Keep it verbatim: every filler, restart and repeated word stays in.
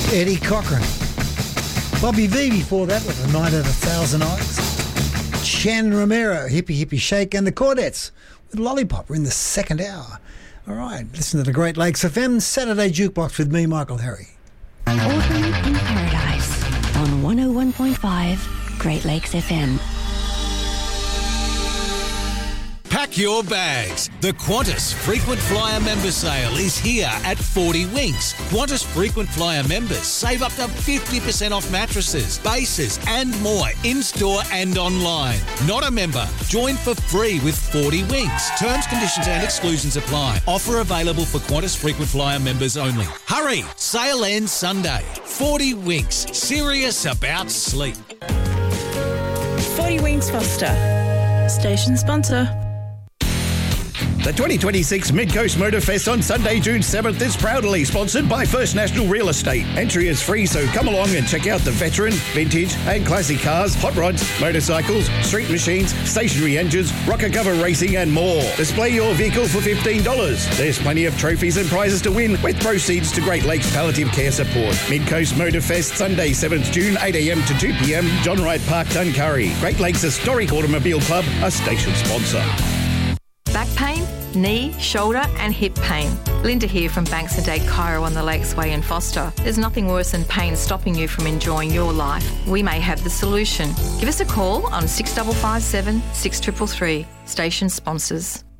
Eddie Cochran. Bobby V before that with A Night at a Thousand Eyes. Chan Romero, Hippie Hippie Shake, and the Chordettes with Lollipop. We're in the second hour. All right, listen to the Great Lakes F M Saturday Jukebox with me, Michael Harry. Autumn in Paradise on one oh one point five Great Lakes F M. Pack your bags. The Qantas Frequent Flyer Member Sale is here at forty Winks. Qantas Frequent Flyer members save up to fifty percent off mattresses, bases and more in-store and online. Not a member? Join for free with forty Winks. Terms, conditions and exclusions apply. Offer available for Qantas Frequent Flyer members only. Hurry! Sale ends Sunday. forty Winks. Serious about sleep. forty Winks Foster. Station sponsor. The twenty twenty-six Mid-Coast Motor Fest on Sunday, June seventh is proudly sponsored by First National Real Estate. Entry is free, so come along and check out the veteran, vintage and classic cars, hot rods, motorcycles, street machines, stationary engines, rocker cover racing and more. Display your vehicle for fifteen dollars. There's plenty of trophies and prizes to win with proceeds to Great Lakes Palliative Care Support. Mid-Coast Motor Fest, Sunday, seventh June, eight a.m. to two p.m. John Wright Park, Tuncurry. Great Lakes Historic Automobile Club, a station sponsor. Back pain, knee, shoulder and hip pain. Linda here from Banks and Dade Chiro on the Lakes Way in Foster. There's nothing worse than pain stopping you from enjoying your life. We may have the solution. Give us a call on six five five seven, six three three three. Station sponsors.